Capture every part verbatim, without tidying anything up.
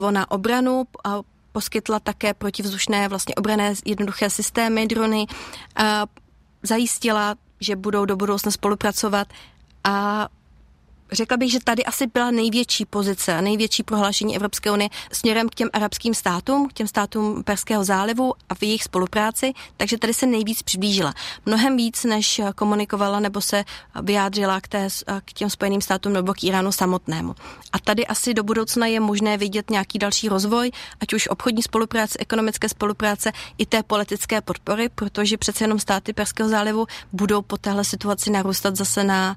Na obranu a poskytla také protivzdušné vlastně obranné jednoduché systémy, drony, a zajistila, že budou do budoucna spolupracovat a řekla bych, že tady asi byla největší pozice, největší prohlášení Evropské unie směrem k těm arabským státům, k těm státům Perského zálivu a v jejich spolupráci, takže tady se nejvíc přiblížila. Mnohem víc, než komunikovala nebo se vyjádřila k, té, k těm Spojeným státům nebo k Iránu samotnému. A tady asi do budoucna je možné vidět nějaký další rozvoj, ať už obchodní spolupráce, ekonomické spolupráce i té politické podpory, protože přece jenom státy Perského zálivu budou po téhle situaci narůstat zase na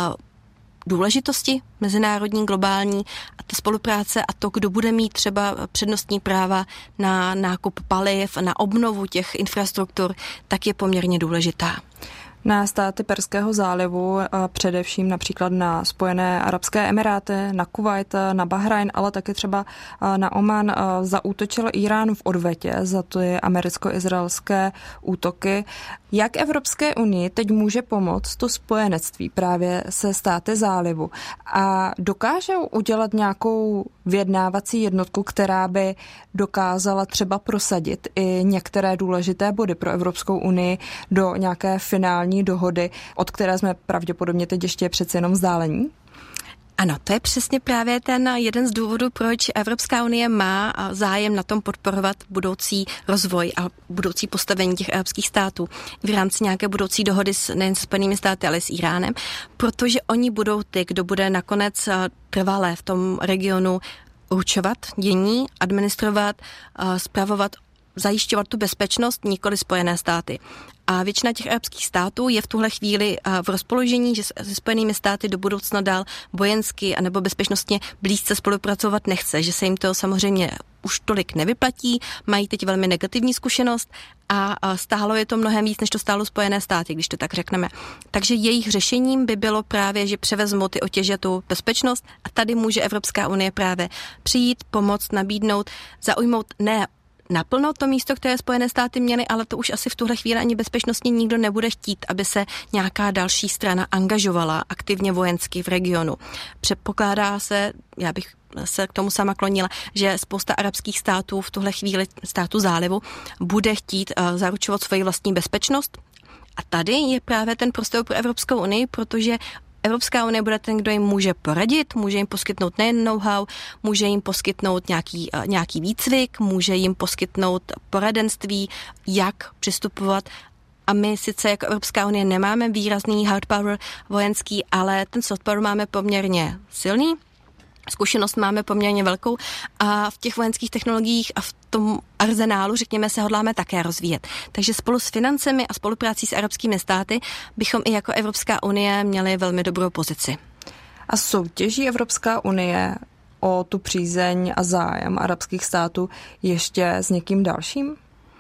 důležitosti mezinárodní, globální a ta spolupráce a to, kdo bude mít třeba přednostní práva na nákup paliv, na obnovu těch infrastruktur, tak je poměrně důležitá. Na státy Perského zálivu, a především například na Spojené arabské emiráty, na Kuvajt, na Bahrajn, ale taky třeba na Oman zaútočil Irán v odvetě za ty americko-izraelské útoky. Jak Evropské unii teď může pomoct to spojenectví právě se státy zálivu? A dokážou udělat nějakou vyjednávací jednotku, která by dokázala třeba prosadit i některé důležité body pro Evropskou unii do nějaké finální dohody, od které jsme pravděpodobně teď ještě přece jenom vzdálení? Ano, to je přesně právě ten jeden z důvodů, proč Evropská unie má zájem na tom podporovat budoucí rozvoj a budoucí postavení těch arabských států v rámci nějaké budoucí dohody s, nejen s Spojenými státy, ale s Iránem, protože oni budou ty, kdo bude nakonec trvalé v tom regionu určovat dění, administrovat, spravovat, zajišťovat tu bezpečnost, nikoli Spojené státy. A většina těch arabských států je v tuhle chvíli v rozpoložení, že se Spojenými státy do budoucna dál vojensky anebo bezpečnostně blízce spolupracovat nechce, že se jim to samozřejmě už tolik nevyplatí, mají teď velmi negativní zkušenost a stálo je to mnohem víc, než to stálo Spojené státy, když to tak řekneme. Takže jejich řešením by bylo právě, že převezmou ty otěže tu bezpečnost a tady může Evropská unie právě přijít, pomoct, nabídnout, zaujmout ne naplno to místo, které Spojené státy měly, ale to už asi v tuhle chvíli ani bezpečnostně nikdo nebude chtít, aby se nějaká další strana angažovala aktivně vojensky v regionu. Předpokládá se, já bych se k tomu sama klonila, že spousta arabských států v tuhle chvíli státu zálivu bude chtít uh, zaručovat svoji vlastní bezpečnost. A tady je právě ten prostor pro Evropskou unii, protože Evropská unie bude ten, kdo jim může poradit, může jim poskytnout nejen know-how, může jim poskytnout nějaký, nějaký výcvik, může jim poskytnout poradenství, jak přistupovat. A my sice jako Evropská unie nemáme výrazný hard power vojenský, ale ten soft power máme poměrně silný. Zkušenost máme poměrně velkou a v těch vojenských technologiích a v tom arzenálu, řekněme, se hodláme také rozvíjet. Takže spolu s financemi a spoluprácí s arabskými státy bychom i jako Evropská unie měli velmi dobrou pozici. A soutěží Evropská unie o tu přízeň a zájem arabských států ještě s někým dalším?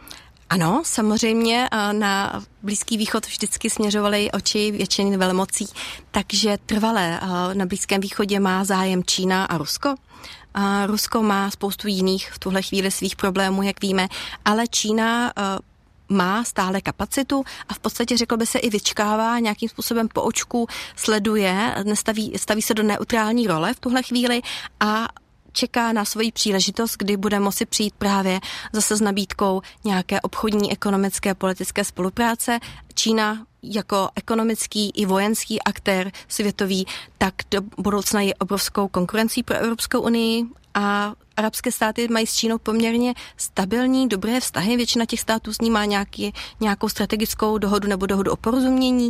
Ano, samozřejmě na Blízký východ vždycky směřovaly oči většiny velmocí, takže trvalé na Blízkém východě má zájem Čína a Rusko. A Rusko má spoustu jiných v tuhle chvíli svých problémů, jak víme, ale Čína má stále kapacitu a v podstatě řeklo by se i vyčkává, nějakým způsobem po očku sleduje, nestaví, staví se do neutrální role v tuhle chvíli a čeká na svoji příležitost, kdy bude moci přijít právě zase s nabídkou nějaké obchodní, ekonomické, politické spolupráce. Čína jako ekonomický i vojenský aktér světový, tak do budoucna je obrovskou konkurencí pro Evropskou unii a arabské státy mají s Čínou poměrně stabilní, dobré vztahy. Většina těch států s ní má nějaký, nějakou strategickou dohodu nebo dohodu o porozumění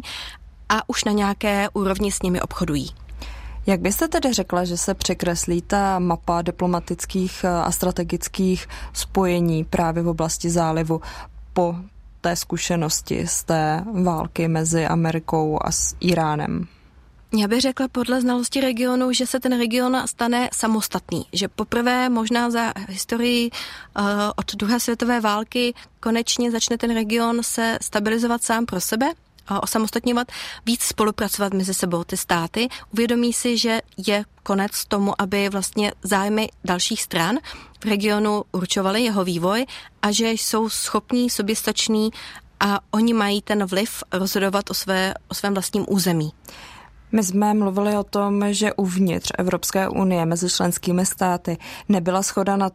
a už na nějaké úrovni s nimi obchodují. Jak byste tedy řekla, že se překreslí ta mapa diplomatických a strategických spojení právě v oblasti zálivu po té zkušenosti z té války mezi Amerikou a s Iránem? Já bych řekla podle znalosti regionu, že se ten region stane samostatný, že poprvé možná za historii uh, od druhé světové války konečně začne ten region se stabilizovat sám pro sebe, osamostatňovat, víc spolupracovat mezi sebou ty státy. Uvědomí si, že je konec tomu, aby vlastně zájmy dalších stran v regionu určovaly jeho vývoj a že jsou schopní, soběstační a oni mají ten vliv rozhodovat o, své, o svém vlastním území. My jsme mluvili o tom, že uvnitř Evropské unie mezi členskými státy nebyla shoda na